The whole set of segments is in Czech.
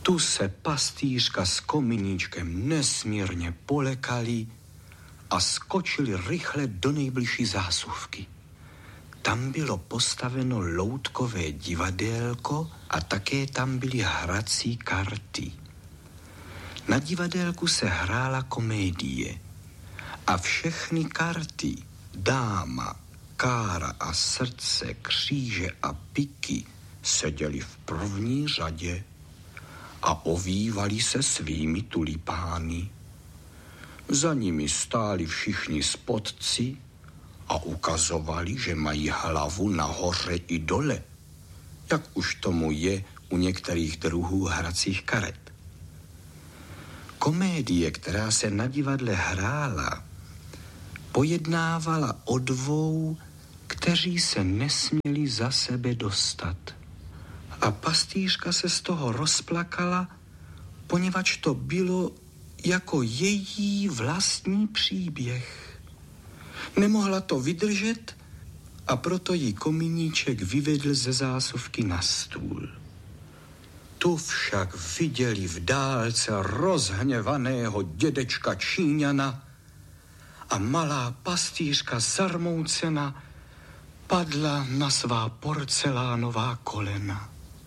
Tu se pastýřka s Kominíčkem nesmírně polekali a skočili rychle do nejbližší zásuvky. Tam bylo postaveno loutkové divadélko a také tam byly hrací karty. Na divadélku se hrála komédie a všechny karty, dáma, kára a srdce, kříže a piky seděli v první řadě a ovívali se svými tulipány. Za nimi stáli všichni spodci a ukazovali, že mají hlavu nahoře i dole, jak už tomu je u některých druhů hracích karet. Komédie, která se na divadle hrála, pojednávala o dvou, kteří se nesměli za sebe dostat. A pastýřka se z toho rozplakala, poněvadž to bylo jako její vlastní příběh. Nemohla to vydržet a proto jí Kominíček vyvedl ze zásuvky na stůl. Tu však viděli v dálce rozhněvaného dědečka Číňana a malá pastýřka zarmoucena padla na svá porcelánová kolena.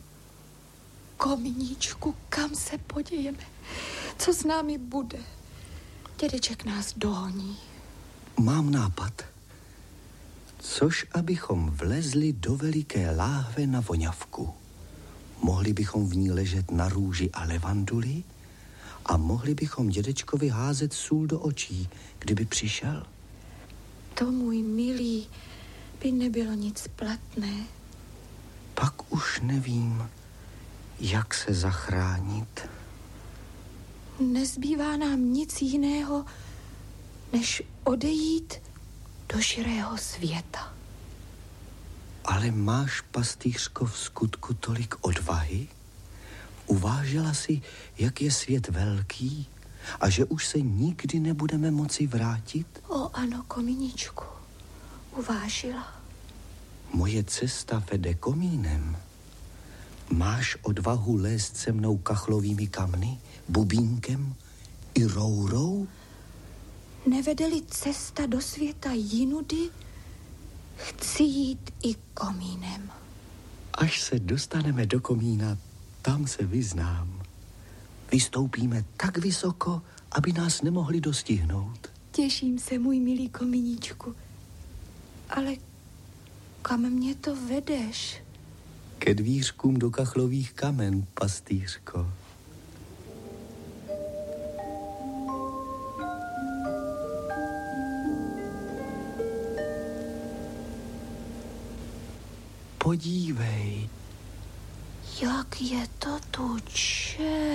Kominíčku, kam se podějeme? Co s námi bude? Dědeček nás dohoní. Mám nápad. Což abychom vlezli do veliké láhve na voňavku. Mohli bychom v ní ležet na růži a levanduli a mohli bychom dědečkovi házet sůl do očí, kdyby přišel. To, můj milý, by nebylo nic platné. Pak už nevím, jak se zachránit. Nezbývá nám nic jiného, než odejít do širého světa. Ale máš, pastýřko, v skutku tolik odvahy? Uvážila si, jak je svět velký a že už se nikdy nebudeme moci vrátit? O ano, Kominíčku, uvážila. Moje cesta vede komínem. Máš odvahu lézt se mnou kachlovými kamny, bubínkem i rourou? Nevede-li cesta do světa jinudy, chci jít i komínem. Až se dostaneme do komína, tam se vyznám. Vystoupíme tak vysoko, aby nás nemohli dostihnout. Těším se, můj milý Kominíčku. Ale kam mě to vedeš? Ke dvířkům do kachlových kamen, pastýřko. Podívej. Jak je to tuče.